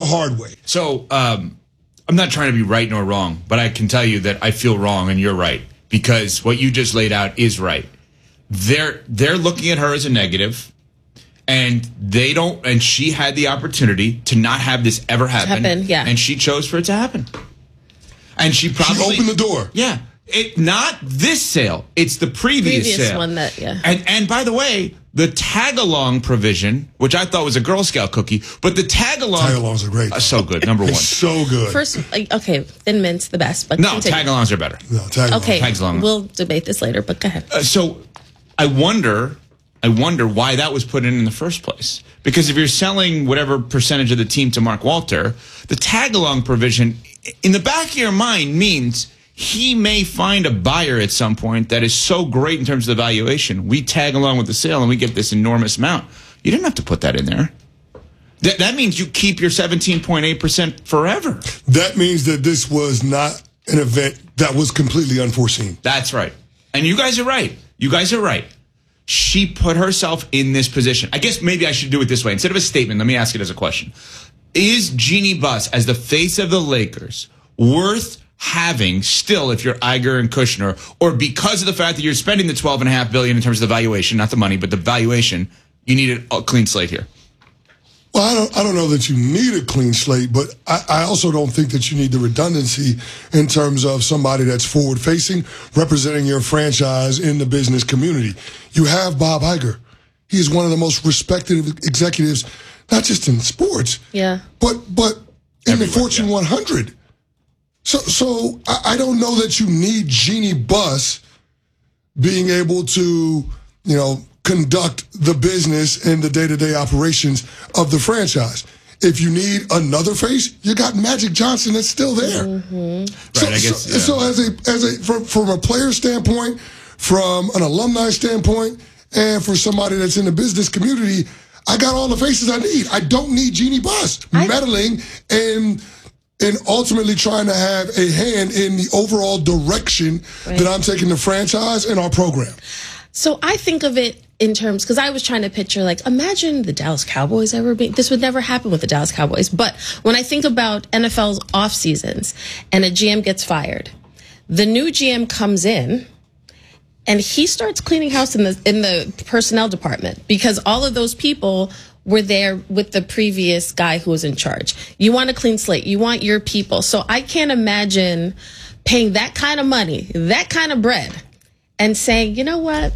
hard way. So I'm not trying to be right nor wrong, but I can tell you that I feel wrong and you're right, because what you just laid out is right. They're looking at her as a negative, and they don't. And she had the opportunity to not have this ever happen. And she chose for it to happen. And she opened the door. Yeah, not this sale. It's the previous sale. One that And by the way, the tag-along provision, which I thought was a Girl Scout cookie, but the tag-along... Tag-alongs are great. So good, number one. So good. First, okay, Thin Mint's the best. But no, tag-alongs are better. No, tag-alongs. Okay, Tags-along. We'll debate this later, but go ahead. So I wonder why that was put in the first place. Because if you're selling whatever percentage of the team to Mark Walter, the tag-along provision, in the back of your mind, means he may find a buyer at some point that is so great in terms of the valuation. We tag along with the sale and we get this enormous amount. You didn't have to put that in there. That means you keep your 17.8% forever. That means that this was not an event that was completely unforeseen. That's right. And you guys are right. You guys are right. She put herself in this position. I guess maybe I should do it this way. Instead of a statement, let me ask it as a question. Is Jeannie Buss, as the face of the Lakers, worth having still if you're Iger and Kushner, or because of the fact that you're spending the $12.5 billion in terms of the valuation, not the money, but the valuation, you need a clean slate here? Well, I don't know that you need a clean slate, but I also don't think that you need the redundancy in terms of somebody that's forward-facing, representing your franchise in the business community. You have Bob Iger. He is one of the most respected executives, not just in sports, but in the Fortune 100. So I don't know that you need Jeannie Buss being able to, conduct the business and the day-to-day operations of the franchise. If you need another face, you got Magic Johnson that's still there. Mm-hmm. So from a player standpoint, from an alumni standpoint, and for somebody that's in the business community, I got all the faces I need. I don't need Jeannie Buss meddling and ultimately trying to have a hand in the overall direction that I'm taking the franchise and our program. So I think of it in terms, because I was trying to picture, imagine the Dallas Cowboys ever being, this would never happen with the Dallas Cowboys. But when I think about NFL's off seasons and a GM gets fired, the new GM comes in and he starts cleaning house in the personnel department, because all of those people were there with the previous guy who was in charge. You want a clean slate. You want your people. So I can't imagine paying that kind of money, that kind of bread, and saying, you know what?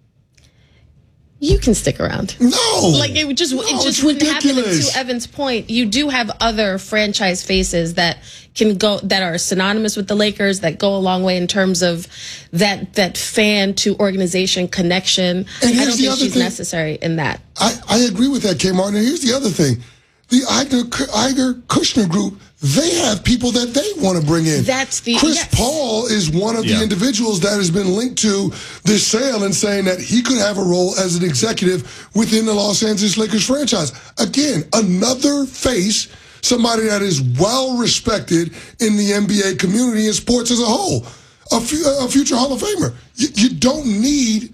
You can stick around. No. It just wouldn't happen. And to Evan's point, you do have other franchise faces that can go, that are synonymous with the Lakers, that go a long way in terms of that fan to organization connection. And I don't think she's necessary in that. I agree with that, K. Martin. And here's the other thing. The Iger Kushner group, they have people that they want to bring in. Chris Paul is one of the individuals that has been linked to this sale and saying that he could have a role as an executive within the Los Angeles Lakers franchise. Again, another face, somebody that is well respected in the NBA community and sports as a whole, a future Hall of Famer. You don't need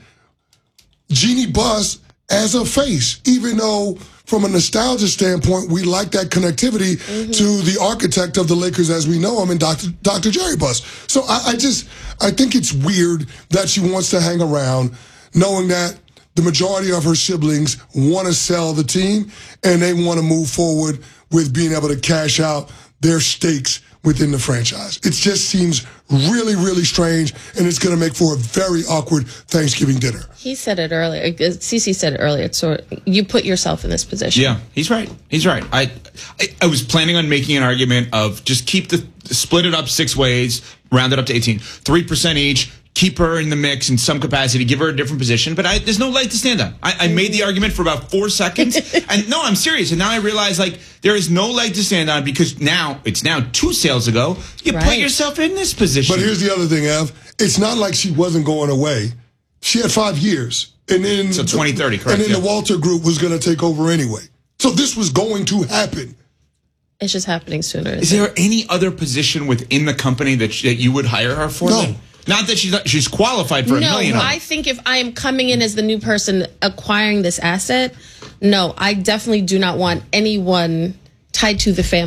Jeannie Buss as a face, even though from a nostalgia standpoint, we like that connectivity to the architect of the Lakers as we know him, and Dr. Jerry Buss. So I think it's weird that she wants to hang around knowing that the majority of her siblings want to sell the team and they want to move forward with being able to cash out their stakes within the franchise. It just seems really, really strange, and it's going to make for a very awkward Thanksgiving dinner. He said it earlier. CeCe said it earlier. So you put yourself in this position. Yeah, he's right. He's right. I was planning on making an argument of just split it up 6 ways, round it up to 18, 3% each. Keep her in the mix in some capacity, give her a different position. But there's no leg to stand on. I made the argument for about 4 seconds. And no, I'm serious. And now I realize, there is no leg to stand on, because it's now 2 sales ago. You put yourself in this position. But here's the other thing, Ev. It's not like she wasn't going away. She had 5 years. And then so 2030, correct. And then the Walter Group was going to take over anyway. So this was going to happen. It's just happening sooner. Is there any other position within the company that you would hire her for? No. Then? Not that she's qualified for $1 million. No, I think if I am coming in as the new person acquiring this asset, no, I definitely do not want anyone tied to the family